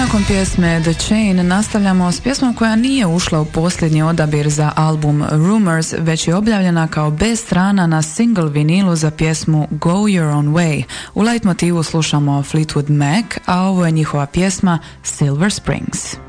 Nakon pjesme The Chain nastavljamo s pjesmom koja nije ušla u posljednji odabir za album Rumors, već je objavljena kao B strana na single vinilu za pjesmu Go Your Own Way. U leitmotivu slušamo Fleetwood Mac, a ovo je njihova pjesma Silver Springs.